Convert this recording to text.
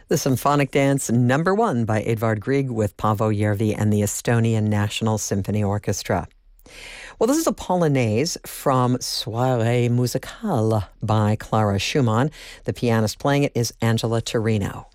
The Symphonic Dance #1 by Edvard Grieg with Paavo Järvi and the Estonian National Symphony Orchestra. Well, this is a Polonaise from Soirée Musicale by Clara Schumann. The pianist playing it is Angela Torino.